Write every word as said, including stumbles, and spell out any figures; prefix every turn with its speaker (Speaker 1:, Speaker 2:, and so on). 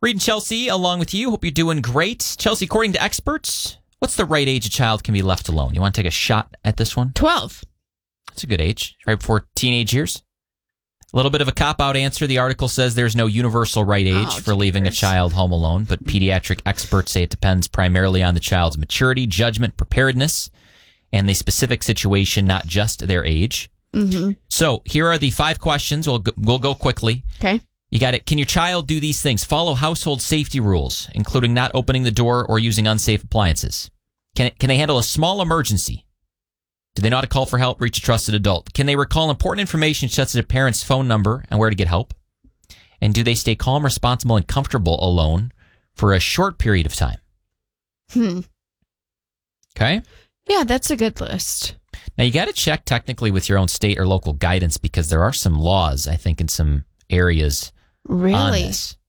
Speaker 1: Reed and Chelsea, along with you. Hope you're doing great. Chelsea, according to experts, what's the right age a child can be left alone? You want to take a shot at this one?
Speaker 2: twelve.
Speaker 1: That's a good age, right before teenage years. A little bit of a cop-out answer. The article says there's no universal right age
Speaker 2: Oh,
Speaker 1: for leaving a
Speaker 2: cheers.
Speaker 1: child home alone, but pediatric experts say it depends primarily on the child's maturity, judgment, preparedness, and the specific situation, not just their age.
Speaker 2: Mm-hmm.
Speaker 1: So here are the five questions. We'll go, we'll go quickly.
Speaker 2: Okay.
Speaker 1: You got it. Can your child do these things? Follow household safety rules, including not opening the door or using unsafe appliances. Can it, can they handle a small emergency? Do they know how to call for help, reach a trusted adult? Can they recall important information such as a parent's phone number and where to get help? And do they stay calm, responsible, and comfortable alone for a short period of time?
Speaker 2: Hmm.
Speaker 1: Okay.
Speaker 2: Yeah, that's a good list.
Speaker 1: Now, you got to check technically with your own state or local guidance because there are some laws, I think, in some areas on
Speaker 2: Really?
Speaker 1: this.